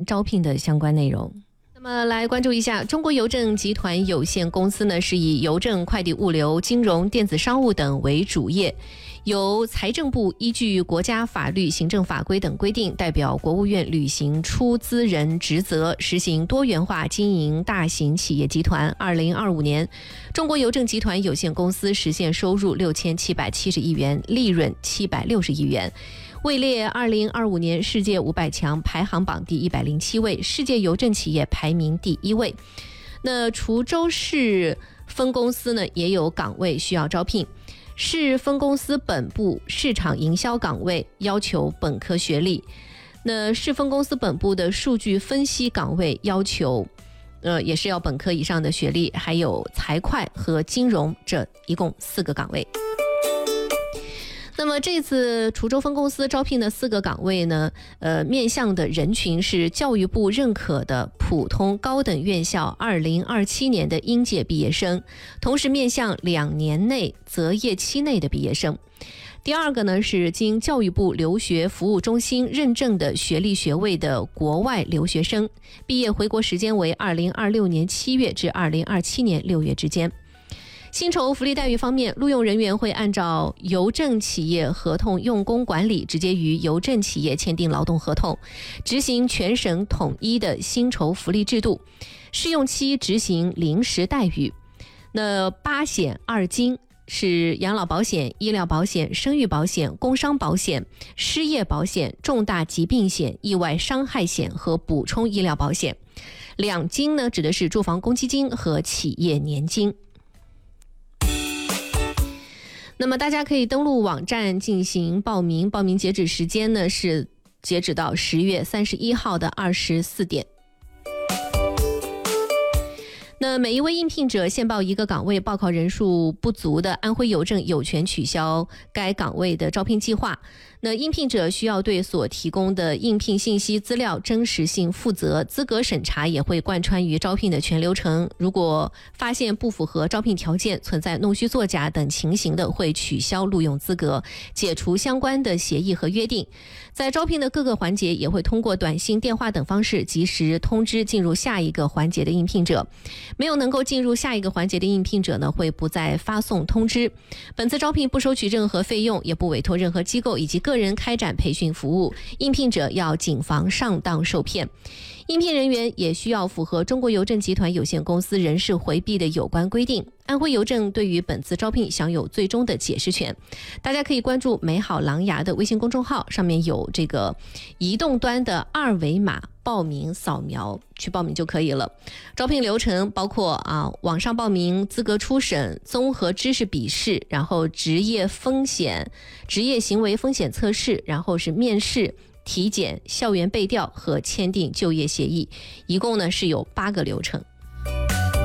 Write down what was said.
招聘的相关内容。那么来关注一下，中国邮政集团有限公司呢，是以邮政、快递物流、金融、电子商务等为主业，由财政部依据国家法律、行政法规等规定，代表国务院履行出资人职责，实行多元化经营大型企业集团。2025年，中国邮政集团有限公司实现收入6770亿元，利润760亿元。位列2025年世界500强排行榜第107位，世界邮政企业排名第1位。那滁州市分公司呢，也有岗位需要招聘。市分公司本部市场营销岗位要求本科学历。那市分公司本部的数据分析岗位要求也是要本科以上的学历，还有财会和金融，这一共4个岗位。那么这次滁州分公司招聘的4个岗位呢，面向的人群是教育部认可的普通高等院校2027年的应届毕业生，同时面向2年内择业期内的毕业生。第二个呢是经教育部留学服务中心认证的学历学位的国外留学生，毕业回国时间为2026年7月至2027年6月之间。薪酬福利待遇方面，录用人员会按照邮政企业合同用工管理直接与邮政企业签订劳动合同，执行全省统一的薪酬福利制度，试用期执行临时待遇。那8险2金是养老保险、医疗保险、生育保险、工伤保险、失业保险、重大疾病险、意外伤害险和补充医疗保险。2金呢，指的是住房公积金和企业年金。那么大家可以登录网站进行报名，报名截止时间呢是截止到10月31号的24点。那每一位应聘者限报1个岗位，报考人数不足的，安徽邮政有权取消该岗位的招聘计划。那应聘者需要对所提供的应聘信息资料真实性负责，资格审查也会贯穿于招聘的全流程。如果发现不符合招聘条件，存在弄虚作假等情形的，会取消录用资格，解除相关的协议和约定。在招聘的各个环节，也会通过短信、电话等方式及时通知进入下一个环节的应聘者。没有能够进入下一个环节的应聘者呢，会不再发送通知。本次招聘不收取任何费用，也不委托任何机构以及个人开展培训服务，应聘者要谨防上当受骗。应聘人员也需要符合中国邮政集团有限公司人事回避的有关规定。安徽邮政对于本次招聘享有最终的解释权。大家可以关注美好狼牙的微信公众号，上面有这个移动端的2维码报名，扫描去报名就可以了。招聘流程包括网上报名、资格初审、综合知识笔试，然后职业行为风险测试，然后是面试、体检、校园背调和签订就业协议，一共呢是有8个流程。